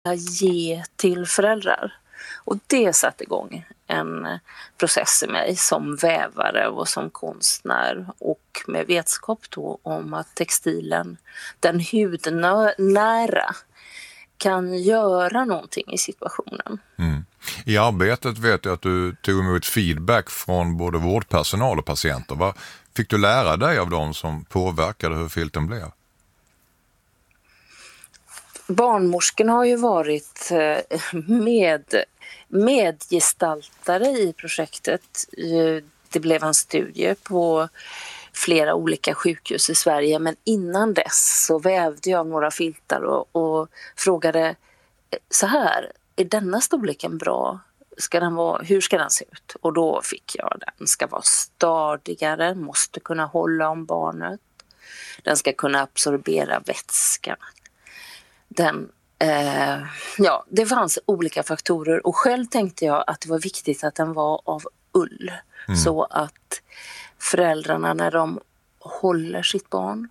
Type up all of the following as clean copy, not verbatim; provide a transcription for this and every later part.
ge till föräldrar. Och det satte igång en process i mig som vävare och som konstnär, och med vetskap då om att textilen, den hudnära, kan göra någonting i situationen. Mm. I arbetet vet jag att du tog emot feedback från både vårdpersonal och patienter. Vad fick du lära dig av dem som påverkade hur filten blev? Barnmorskorna har ju varit medgestaltare i projektet. Det blev en studie på flera olika sjukhus i Sverige, men innan dess så vävde jag några filtar och frågade så här: är denna storleken bra? Hur ska den se ut? Och då fick jag: den ska vara stadigare, måste kunna hålla om barnet, den ska kunna absorbera vätska. Det fanns olika faktorer, och själv tänkte jag att det var viktigt att den var av ull, så att föräldrarna när de håller sitt barn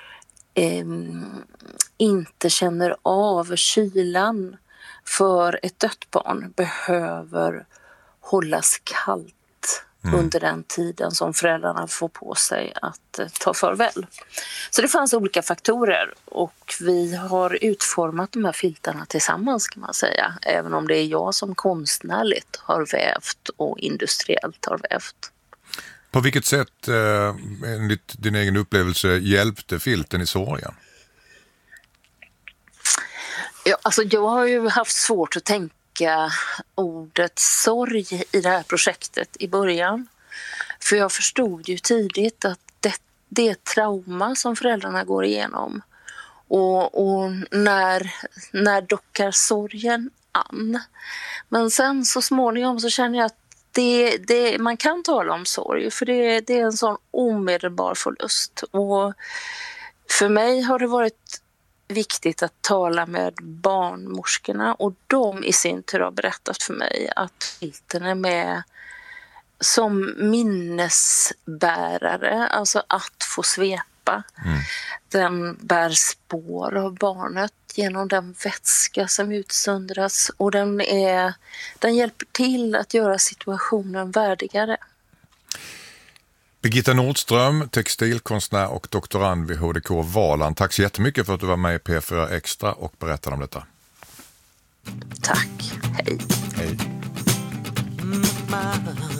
inte känner av kylan, för ett dött barn behöver hållas kallt under den tiden som föräldrarna får på sig att ta farväl. Så det fanns olika faktorer, och vi har utformat de här filtarna tillsammans, kan man säga, även om det är jag som konstnärligt har vävt och industriellt har vävt. På vilket sätt, enligt din egen upplevelse, hjälpte filten i sorgen? Ja, alltså jag har ju haft svårt att tänka ordet sorg i det här projektet i början. För jag förstod ju tidigt att det är trauma som föräldrarna går igenom. Och när dockar sorgen an. Men sen så småningom så känner jag att man kan tala om sorg, för det är en sån omedelbar förlust. Och för mig har det varit viktigt att tala med barnmorskorna, och de i sin tur har berättat för mig att filten är med som minnesbärare, alltså att få svepa. Den bär spår av barnet genom den vätska som utsöndras, och den hjälper till att göra situationen värdigare. Birgitta Nordström, textilkonstnär och doktorand vid HDK Valand. Tack så jättemycket för att du var med i P4 Extra och berättade om detta. Tack, hej. Hej.